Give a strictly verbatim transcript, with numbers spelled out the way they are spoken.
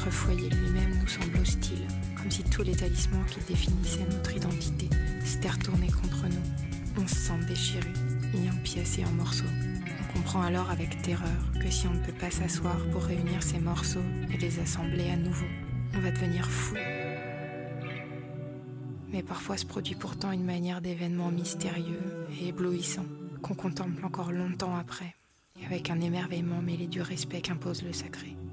notre foyer lui-même nous semble hostile, comme si tous les talismans qui définissaient notre identité s'étaient retournés contre nous. On se sent déchiré, mis en pièces et en morceaux. On comprend alors avec terreur que si on ne peut pas s'asseoir pour réunir ces morceaux et les assembler à nouveau, on va devenir fou. Mais parfois se produit pourtant une manière d'événement mystérieux et éblouissant qu'on contemple encore longtemps après, et avec un émerveillement mêlé du respect qu'impose le sacré.